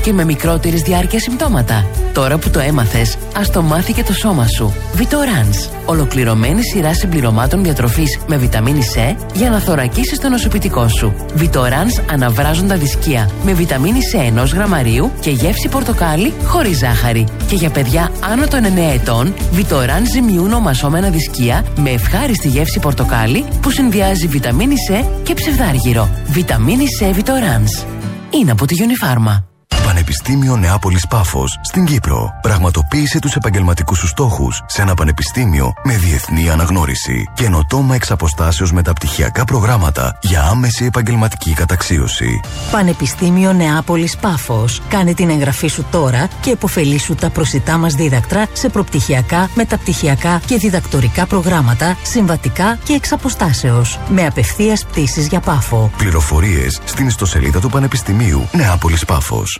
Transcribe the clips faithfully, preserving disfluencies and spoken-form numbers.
και με μικρότερης διάρκειας συμπτώματα. Τώρα που το έμαθες, ας το μάθει και το σώμα σου. Vitorans. Ολοκληρωμένη σειρά συμπληρωμάτων διατροφής με βιταμίνη C για να θωρακίσεις το νοσοποιητικό σου. Vitorans αναβράζοντα δισκία με βιταμίνη C ενός γραμμαρίου και γεύση πορτοκάλι χωρίς ζάχαρη. Και για παιδιά άνω των εννέα ετών, Vitorans ζυμιούν ομασώμενα δισκία με ευχάριστη γεύση πορτοκάλι που συνδυάζει βιταμίνη C και ψευδάργυρο. Βιταμίνη C Vitorans. Είναι από τη Unifarma. Πανεπιστήμιο Νεάπολης Πάφος στην Κύπρο. Πραγματοποίησε τους επαγγελματικούς σου στόχους σε ένα πανεπιστήμιο με διεθνή αναγνώριση. Καινοτόμα εξ αποστάσεως μεταπτυχιακά προγράμματα για άμεση επαγγελματική καταξίωση. Πανεπιστήμιο Νεάπολης Πάφος. Κάνε την εγγραφή σου τώρα και επωφελήσου τα προσιτά μας δίδακτρα σε προπτυχιακά, μεταπτυχιακά και διδακτορικά προγράμματα, συμβατικά και εξ αποστάσεως. Με απευθείας πτήσεις για Πάφο. Πληροφορίες στην ιστοσελίδα του Πανεπιστημίου Νεάπολης Πάφος.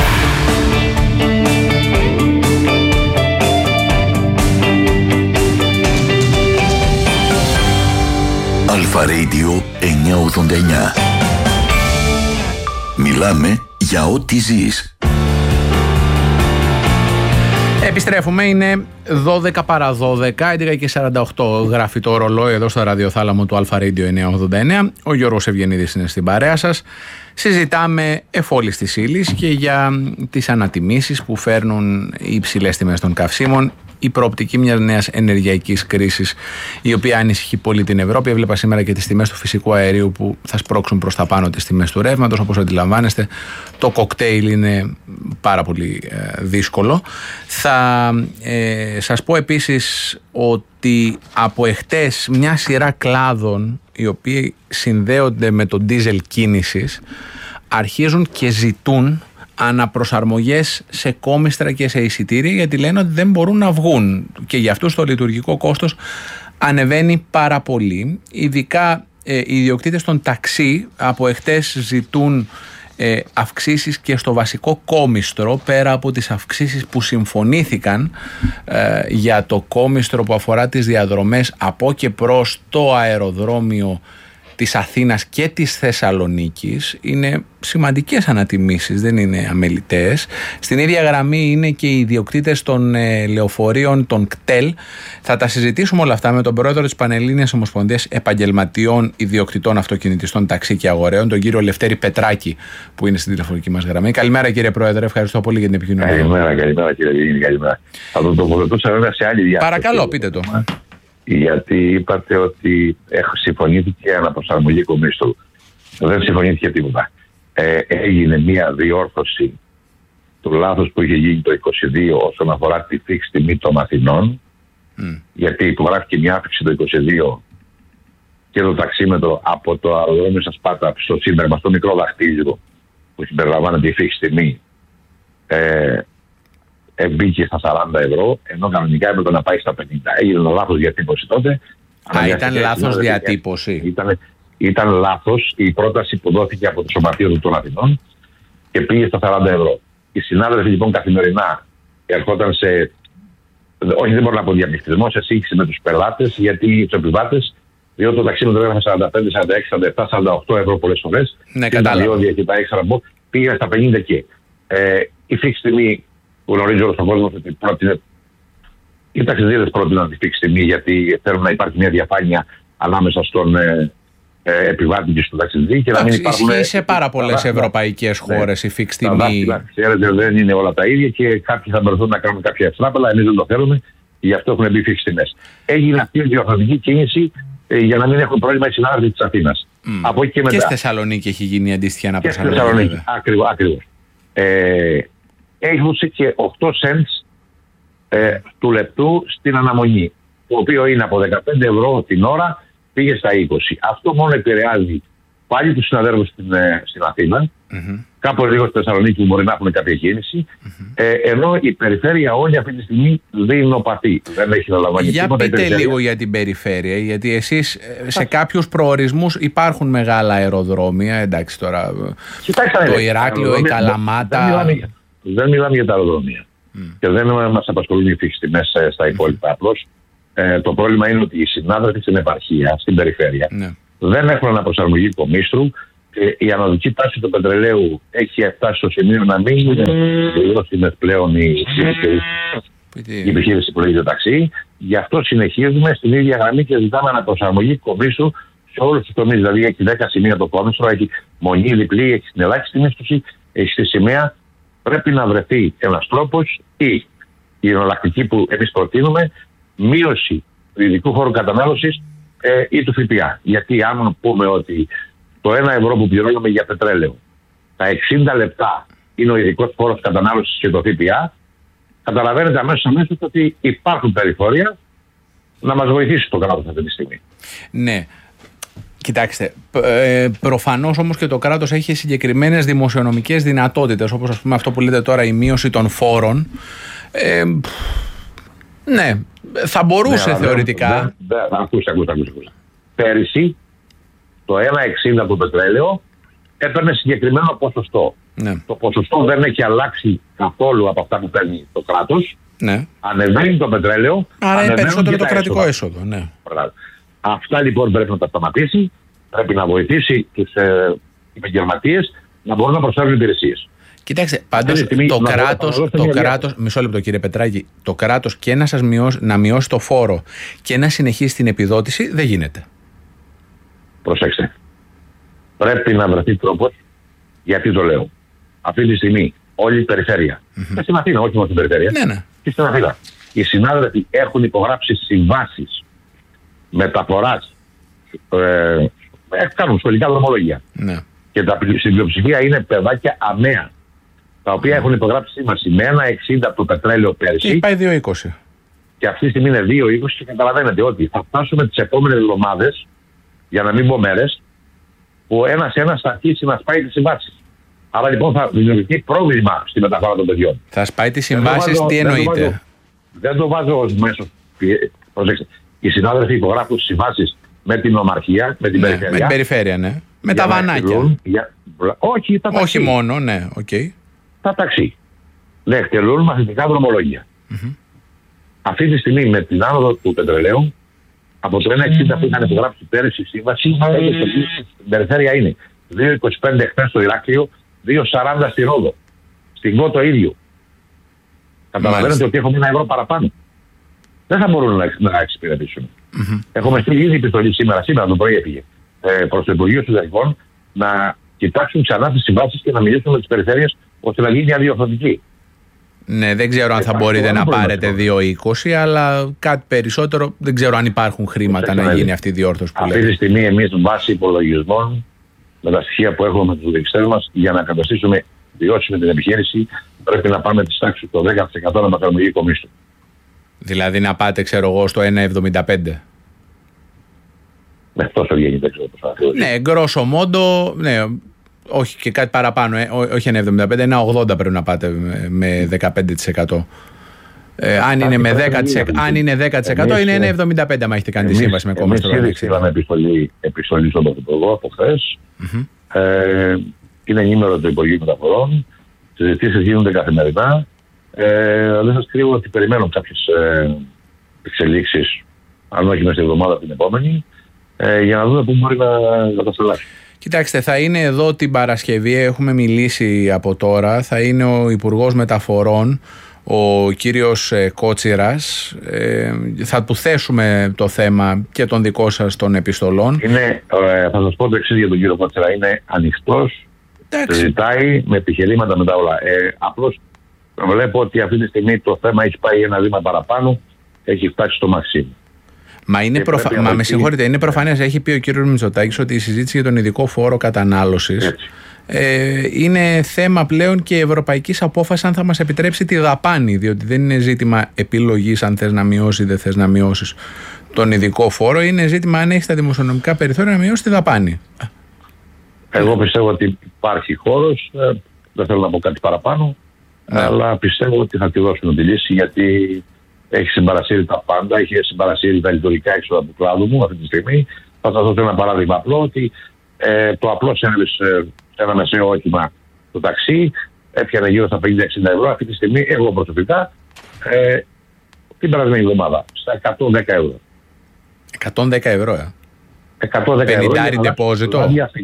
Αλφα Radio εννιακόσια ογδόντα εννιά. Μιλάμε για ό,τι ζεις. Επιστρέφουμε, είναι δώδεκα παρά δώδεκα, έντεκα και σαράντα οκτώ γράφει το ρολόι εδώ στο ραδιοθάλαμο του Αλφα Radio εννιακόσια ογδόντα εννιά. Ο Γιώργος Ευγενίδης είναι στην παρέα σας. Συζητάμε εφόλης της ύλης και για τις ανατιμήσεις που φέρνουν οι υψηλές τιμές των καυσίμων, η προοπτική μιας νέας ενεργειακής κρίσης, η οποία ανησυχεί πολύ την Ευρώπη. Έβλεπα σήμερα και τις τιμές του φυσικού αερίου που θα σπρώξουν προς τα πάνω τις τιμές του ρεύματος. Όπως αντιλαμβάνεστε, το κοκτέιλ είναι πάρα πολύ ε, δύσκολο. Θα ε, σας πω επίσης ότι από εχτες μια σειρά κλάδων, οι οποίοι συνδέονται με το ντίζελ κίνησης, αρχίζουν και ζητούν αναπροσαρμογές σε κόμιστρα και σε εισιτήρια, γιατί λένε ότι δεν μπορούν να βγουν και για αυτούς το λειτουργικό κόστος ανεβαίνει πάρα πολύ. Ειδικά ε, οι ιδιοκτήτες των ταξί από εχτες ζητούν ε, αυξήσεις και στο βασικό κόμιστρο, πέρα από τις αυξήσεις που συμφωνήθηκαν ε, για το κόμιστρο που αφορά τις διαδρομές από και προς το αεροδρόμιο της Αθήνας και της Θεσσαλονίκης. Είναι σημαντικές ανατιμήσεις, δεν είναι αμεληταίες. Στην ίδια γραμμή είναι και οι ιδιοκτήτες των ε, λεωφορείων, των ΚΤΕΛ. Θα τα συζητήσουμε όλα αυτά με τον πρόεδρο της Πανελλήνιας Ομοσπονδίας Επαγγελματιών Ιδιοκτητών Αυτοκινητιστών Ταξί και Αγοραίων, τον κύριο Λευτέρη Πετράκη, που είναι στην τηλεφωνική μας γραμμή. Καλημέρα, κύριε Πρόεδρε, ευχαριστώ πολύ για την επικοινωνία. Καλημέρα, καλημέρα κύριε Βίγινη, καλημέρα. Θα το τοποθετούσα βέβαια σε άλλη διάσταση. Παρακαλώ, πείτε το. Γιατί είπατε ότι συμφωνήθηκε αναπροσαρμογή κομίστρου. Δεν συμφωνήθηκε τίποτα. Ε, έγινε μια διόρθωση του λάθος που είχε γίνει το είκοσι δύο όσον αφορά τη φίξη τιμή των Αθηνών. Mm. Γιατί υπογράφηκε μια αύξηση το είκοσι δύο και το ταξίμετρο από το αεροδρόμιο στα Σπάτα στο σύνταγμα, στο μικρό δαχτύλιο που συμπεριλαμβάνεται η φίξη τιμή, ε, μπήκε στα σαράντα ευρώ, ενώ κανονικά έπρεπε να πάει στα πενήντα. Έγινε λάθος διατύπωση τότε. Α, ήταν λάθος διατύπωση. Ήταν, ήταν λάθος η πρόταση που δόθηκε από το Σωματείο των Αθηνών και πήγε στα σαράντα ευρώ. Οι συνάδελφοι λοιπόν καθημερινά ερχόταν σε. Όχι, δεν μπορώ να πω διαμυστισμό, σε σύγχυση με τους πελάτες, γιατί τους επιβάτες, διότι το ταξίμετρο έγραφε σαράντα πέντε, σαράντα έξι, σαράντα επτά, σαράντα οκτώ ευρώ πολλές φορές. Ναι, κατάλαβα. Και τα έξτρα πήγαν στα πενήντα και. Ε, η φίξη τιμή που γνωρίζει όλος ο κόσμος ότι πρότεινε. Οι ταξιδίδες πρότειναν τη φίξη τιμή γιατί θέλουν να υπάρχει μια διαφάνεια ανάμεσα στον ε, ε, επιβάτη και στον ταξιδί. Και να μην υπάρχουν. Ισχύει σε πάρα πολλές ευρωπαϊκές χώρες η φίξη τιμή. Ξέρετε, δεν είναι όλα τα ίδια και κάποιοι θα μπορούν να κάνουν κάποια εξτράπελα. Εμείς δεν το θέλουμε, γι' αυτό έχουν μπει φίξη τιμές. Έγινε αυτή η διορθωτική κίνηση ε, για να μην έχουν πρόβλημα οι συνάδελφοι της Αθήνας. Mm. Από εκεί και μετά. Και στη Θεσσαλονίκη έχει γίνει αντίστοιχη αναπροσαρμογή. Και στη Θεσσαλονίκη, ακριβώς. Ε, έδωσε και οκτώ cents ε, του λεπτού στην αναμονή, το οποίο είναι από δεκαπέντε ευρώ την ώρα πήγε στα είκοσι. Αυτό μόνο επηρεάζει πάλι τους συναδέλφους στην, ε, στην Αθήνα, mm-hmm. κάπως λίγο στη Θεσσαλονίκη που μπορεί να έχουν κάποια κίνηση, mm-hmm. ε, ενώ η περιφέρεια όλη αυτή τη στιγμή δεινοπαθεί. Δεν έχει να λαμβάνει για τίποτα. Πείτε λίγο για την περιφέρεια, γιατί εσείς σε κάποιους προορισμούς υπάρχουν μεγάλα αεροδρόμια, εντάξει τώρα, Κοιτάξτε, το Ηράκλειο, η Καλαμάτα. Δεν, δεν μιλάμε για τα αεροδρόμια mm. και δεν μας απασχολούν οι φίξεις τιμές στα υπόλοιπα. Απλώς ε, το πρόβλημα είναι ότι οι συνάδελφοι στην επαρχία, στην περιφέρεια, mm. δεν έχουν αναπροσαρμογή κομίστρου Και η ανωδική τάση του πετρελαίου έχει φτάσει στο σημείο να μην είναι βιώσιμες πλέον οι η επιχείρηση που λέγεται ταξί. Γι' αυτό συνεχίζουμε στην ίδια γραμμή και ζητάμε αναπροσαρμογή κομίσου σε όλους τους τομείς. Δηλαδή έχει δέκα σημεία το κόμισο, έχει μονή διπλή, έχει στην ελάχιστη μίσθωση, έχει στη σημαία. Πρέπει να βρεθεί ένας τρόπος ή η εναλλακτική που εμείς προτείνουμε, μείωση του ειδικού φόρου κατανάλωσης ε, ή του ΦΠΑ. Γιατί αν πούμε ότι το ένα ευρώ που πληρώνουμε για πετρέλαιο, τα εξήντα λεπτά είναι ο ειδικός φόρος κατανάλωσης και το ΦΠΑ, καταλαβαίνετε αμέσως αμέσως ότι υπάρχουν περιθώρια να μας βοηθήσει το κράτος αυτή τη στιγμή. Ναι. Κοιτάξτε, ε, προφανώς όμως και το κράτος έχει συγκεκριμένες δημοσιονομικές δυνατότητες, όπως ας πούμε αυτό που λέτε τώρα, η μείωση των φόρων. Ε, ναι, θα μπορούσε ναι, θεωρητικά. Ακούστε, ακούστε, ακούστε. Πέρυσι το ένα κόμμα εξήντα το πετρέλαιο έπαιρνε συγκεκριμένο ποσοστό. Ναι. Το ποσοστό δεν έχει αλλάξει καθόλου από αυτά που παίρνει το κράτος. Ναι. Ανεβαίνει το πετρέλαιο. Άρα είναι περισσότερο το κρατικό έσοδο. Ναι. Αυτά λοιπόν πρέπει να τα σταματήσει. Πρέπει να βοηθήσει τους ε, επαγγελματίες να μπορούν να προσφέρουν υπηρεσίες. Κοιτάξτε, πάντως το κράτος, το κράτος, μισό λεπτό κύριε Πετράκη, το κράτος και να σας μειώσει, να μειώσει το φόρο και να συνεχίσει την επιδότηση δεν γίνεται. Προσέξτε. Πρέπει να βρεθεί τρόπος, γιατί το λέω. Αυτή τη στιγμή όλη η περιφέρεια, mm-hmm. και στην Αθήνα, όχι μόνο στην περιφέρεια, ναι, ναι. και στην Αθήνα, οι συνάδελφοι έχουν υπογράψει συμβάσεις μεταφοράς, ε, κάνουν σχολικά δρομολογία. Ναι. Και τα, στην πλειοψηφία είναι παιδάκια αμαία, τα οποία έχουν υπογράψει σύμβαση με ένα κόμμα εξήντα από το πετρέλαιο πέρσι. Και πάει δύο κόμμα είκοσι. Και αυτή τη στιγμή είναι δύο κόμμα είκοσι και καταλαβαίνετε ότι θα φτάσουμε τις επόμενες εβδομάδες, για να μην πω μέρες, που ένας-ένας θα αρχίσει να σπάει τις συμβάσεις. Άρα λοιπόν θα δημιουργηθεί πρόβλημα στη μεταφορά των παιδιών. Θα σπάει τις συμβάσεις, τι εννοείτε? Δεν το βάζω ως μέσο. Προσέξτε. Οι συνάδελφοι υπογράφουν τις συμβάσεις με την ομαρχία, με την ναι, περιφέρεια. Με την περιφέρεια, ναι. Με τα βανάκια. Για... Όχι, τα Όχι μόνο, ναι, οκ. Okay. Τα ταξί. Ναι, εκτελούν μαθητικά δρομολόγια. Mm-hmm. Αυτή τη στιγμή με την άνοδο του πετρελαίου, από το ένα κόμμα εξήντα που είχαν υπογράψει πέρυσι η σύμβαση, mm-hmm. στην περιφέρεια είναι δύο κόμμα είκοσι πέντε χθες στο Ηράκλειο, δύο κόμμα σαράντα στη Ρόδο. Στην Κό το ίδιο. Καταλαβαίνετε ότι έχουμε ένα ευρώ παραπάνω. Δεν θα μπορούν να, να εξυπηρετήσουν. Mm-hmm. Έχουμε στείλει ήδη επιστολή σήμερα, σήμερα το πρωί έφυγε, ε, προς το Υπουργείο Συνταγικών να κοιτάξουν ξανά τις συμβάσεις και να μιλήσουν με τις περιφέρειες ώστε να γίνει μια διορθωτική. Ναι, δεν ξέρω αν θα μπορείτε να πάρετε δύο κόμμα είκοσι, αλλά κάτι περισσότερο δεν ξέρω αν υπάρχουν χρήματα να γίνει αυτή η διόρθωση που λέτε. Αυτή τη στιγμή εμείς βάσει υπολογισμών, με τα στοιχεία που έχουμε με τους διοικητές μας, για να καταστήσουμε βιώσιμη την επιχείρηση, πρέπει να πάμε τις τάξεις το δέκα τοις εκατό αναπροσαρμογικό μίσθο. Δηλαδή να πάτε, ξέρω εγώ, στο ένα κόμμα εβδομήντα πέντε. Ναι, τόσο βγαίνει, δεν ξέρω πώς θα θέλει. Ναι, γκρόσο μόντο, ναι, όχι και κάτι παραπάνω, ε, όχι ένα κόμμα εβδομήντα πέντε, ένα κόμμα ογδόντα πρέπει να πάτε με δεκαπέντε τοις εκατό. Ε, αν, είναι με δέκα τοις εκατό, αν είναι δέκα τοις εκατό, είναι ένα κόμμα εβδομήντα πέντε, αν έχετε κάνει τη σύμβαση με κόμμα. Εμείς ήδη στείλαμε επιστολή, επιστολή στον Πρωθυπουργό από χθες. Mm-hmm. Ε, είναι ενήμερο του Υπουργείου Μεταφορών. Συζητήσεις γίνονται καθημερινά. Ε, δεν σας κρύβω ότι περιμένω κάποιες ε, εξελίξεις, αν όχι μέσα στη εβδομάδα την επόμενη, ε, για να δούμε πού μπορεί να κατασταλάξει. Κοιτάξτε, θα είναι εδώ την Παρασκευή, έχουμε μιλήσει από τώρα, θα είναι ο Υπουργός Μεταφορών, ο κύριος ε, Κότσιρας, ε, θα του θέσουμε το θέμα και των δικών σας των επιστολών. Είναι, ε, θα σας πω το εξής για τον κύριο Κότσιρα, είναι ανοιχτός, ζητάει με επιχειρήματα με τα όλα. Ε, απλώς βλέπω ότι αυτή τη στιγμή το θέμα έχει πάει ένα βήμα παραπάνω, έχει φτάσει στο μαξίμου. Μα, είναι προφα... Μα με συγχωρείτε, είναι προφανές. Έχει πει ο κύριος Μητσοτάκης ότι η συζήτηση για τον ειδικό φόρο κατανάλωσης ε, είναι θέμα πλέον και ευρωπαϊκής απόφασης αν θα μας επιτρέψει τη δαπάνη. Διότι δεν είναι ζήτημα επιλογής αν θες να μειώσεις ή δεν θες να μειώσεις τον ειδικό φόρο. Είναι ζήτημα αν έχεις τα δημοσιονομικά περιθώρια να μειώσεις τη δαπάνη. Εγώ πιστεύω ότι υπάρχει χώρος. Ε, δεν θέλω να πω κάτι παραπάνω. Ναι. Αλλά πιστεύω ότι θα τη δώσουν τη λύση, γιατί έχει συμπαρασύρει τα πάντα, έχει συμπαρασύρει τα λειτουργικά έξοδα του κλάδου μου αυτή τη στιγμή. Θα σας δώσω ένα παράδειγμα απλό, ότι ε, το απλό σέρβις σε ένα μεσαίο όχημα, το ταξί, έπιανε γύρω στα πενήντα με εξήντα ευρώ. Αυτή τη στιγμή, εγώ προσωπικά, ε, την περασμένη εβδομάδα, στα εκατόν δέκα ευρώ. εκατόν δέκα ευρώ, ε. εκατόν δέκα ευρώ. πενήντα deposit.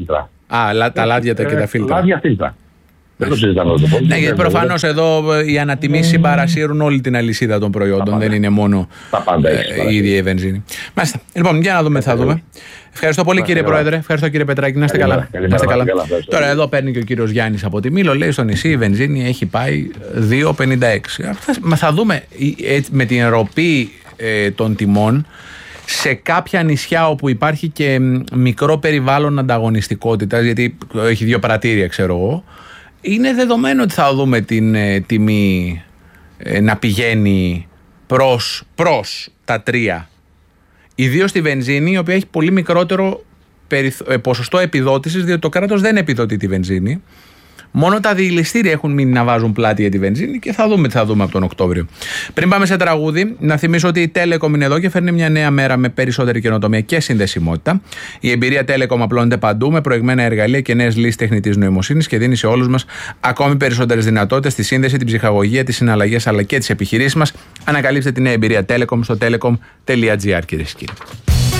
Α, λα, τα λάδια τα και τα φίλτρα. Λάδια φίλτρα. Δεν το συζητάμε εδώ. Ναι, γιατί προφανώς εδώ οι ανατιμήσεις συμπαρασύρουν όλη την αλυσίδα των προϊόντων. Δεν είναι μόνο η ίδια η βενζίνη. Μάλιστα. Λοιπόν, για να δούμε, θα δούμε. Ευχαριστώ πολύ, κύριε Πρόεδρε. Ευχαριστώ, κύριε Πετράκη. Να είστε καλά. καλά. Τώρα, εδώ παίρνει και ο κύριος Γιάννης από τη Μήλο. Λέει στο νησί η βενζίνη έχει πάει δύο πενήντα έξι. Μα θα δούμε με την ροπή ε, των τιμών σε κάποια νησιά όπου υπάρχει και μικρό περιβάλλον ανταγωνιστικότητας, γιατί έχει δύο πρατήρια, ξέρω εγώ. Είναι δεδομένο ότι θα δούμε την ε, τιμή ε, να πηγαίνει προς, προς τα τρία. Ιδίως στη βενζίνη, η οποία έχει πολύ μικρότερο περιθ, ε, ποσοστό επιδότησης, διότι το κράτος δεν επιδοτεί τη βενζίνη. Μόνο τα διηληστήρια έχουν μείνει να βάζουν πλάτη για τη βενζίνη και θα δούμε τι θα δούμε από τον Οκτώβριο. Πριν πάμε σε τραγούδι, να θυμίσω ότι η Telecom είναι εδώ και φέρνει μια νέα μέρα με περισσότερη καινοτομία και συνδεσιμότητα. Η εμπειρία Telecom απλώνεται παντού με προηγμένα εργαλεία και νέες λύσεις τεχνητής νοημοσύνης και δίνει σε όλους μας ακόμη περισσότερες δυνατότητες στη σύνδεση, την ψυχαγωγία, τις συναλλαγές αλλά και τις επιχειρήσεις μας. Ανακαλύψτε τη νέα εμπειρία Telecom στο telecom τελεία gr, κυρίες και κύριοι.